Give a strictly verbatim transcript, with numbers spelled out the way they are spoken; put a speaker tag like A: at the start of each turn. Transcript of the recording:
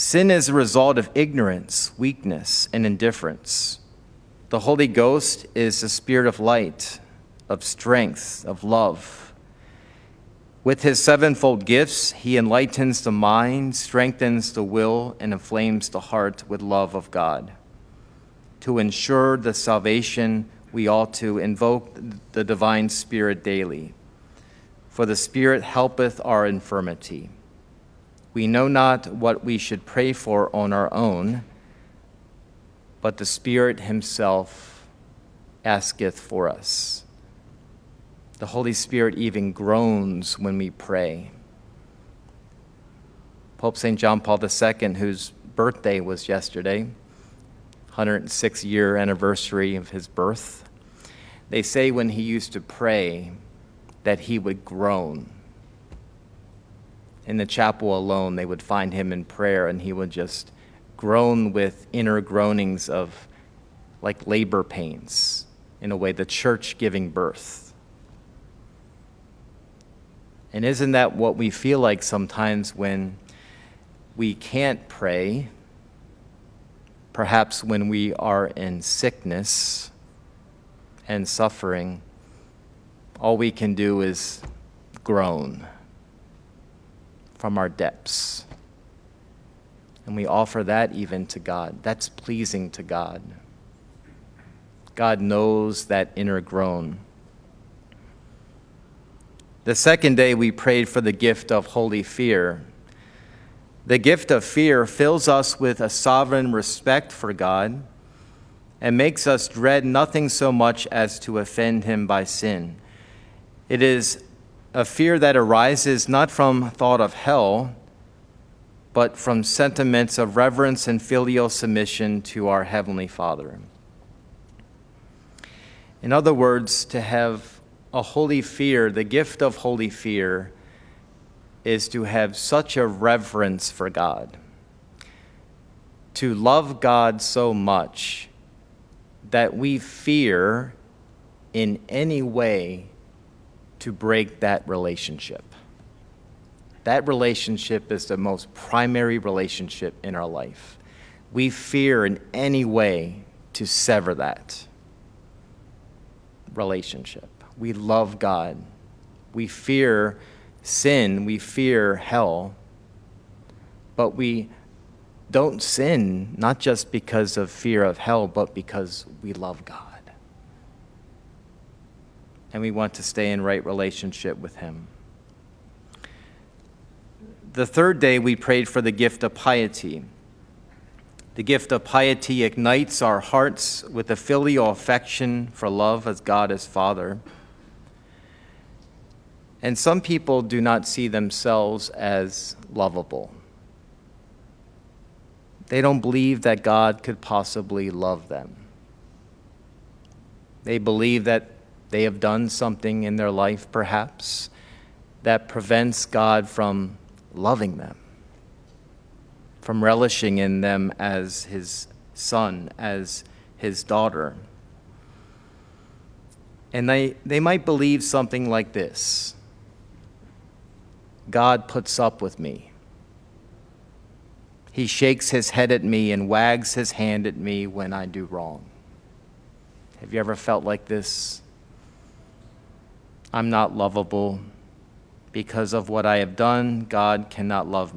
A: Sin is a result of ignorance, weakness, and indifference. The Holy Ghost is the spirit of light, of strength, of love. With his sevenfold gifts, he enlightens the mind, strengthens the will, and inflames the heart with love of God. To ensure the salvation, we ought to invoke the divine Spirit daily. For the Spirit helpeth our infirmity. We know not what we should pray for on our own, but the Spirit himself asketh for us. The Holy Spirit even groans when we pray. Pope Saint John Paul the Second, whose birthday was yesterday, one hundred sixth year anniversary of his birth, they say when he used to pray that he would groan. In the chapel alone, they would find him in prayer, and he would just groan with inner groanings of like labor pains, in a way, the church giving birth. And isn't that what we feel like sometimes when we can't pray? Perhaps when we are in sickness and suffering, all we can do is groan from our depths. And we offer that even to God. That's pleasing to God. God knows that inner groan. The second day we prayed for the gift of holy fear. The gift of fear fills us with a sovereign respect for God and makes us dread nothing so much as to offend him by sin. It is a fear that arises not from thought of hell, but from sentiments of reverence and filial submission to our Heavenly Father. In other words, to have a holy fear, the gift of holy fear, is to have such a reverence for God, to love God so much that we fear in any way to break that relationship. That relationship is the most primary relationship in our life. We fear in any way to sever that relationship. We love God. We fear sin. We fear hell. But we don't sin, not just because of fear of hell, but because we love God. And we want to stay in right relationship with him. The third day we prayed for the gift of piety. The gift of piety ignites our hearts with a filial affection for love as God as Father. And some people do not see themselves as lovable. They don't believe that God could possibly love them. They believe that they have done something in their life, perhaps, that prevents God from loving them, from relishing in them as his son, as his daughter. And they, they might believe something like this: God puts up with me. He shakes his head at me and wags his hand at me when I do wrong. Have you ever felt like this? I'm not lovable. Because of what I have done, God cannot love me.